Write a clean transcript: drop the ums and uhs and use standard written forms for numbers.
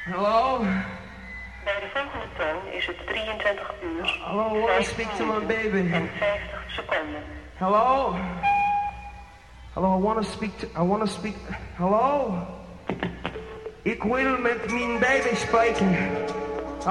Hallo? Bij de volgende toon is het 23 uur. Hallo, I want to speak to my baby. En 50 seconden. Hello? Hallo, I want to speak. Hallo? Ik wil met mijn baby spreken.